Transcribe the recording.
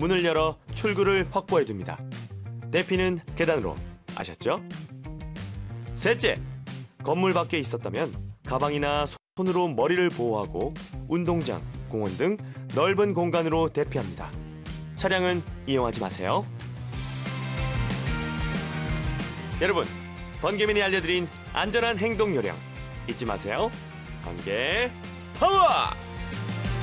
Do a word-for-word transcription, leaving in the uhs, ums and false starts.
문을 열어 출구를 확보해 둡니다. 대피는 계단으로. 아셨죠? 셋째, 건물 밖에 있었다면 가방이나 손으로 머리를 보호하고 운동장, 공원 등 넓은 공간으로 대피합니다. 차량은 이용하지 마세요. 여러분, 번개맨이 알려드린 안전한 행동 요령 잊지 마세요. 번개 파워!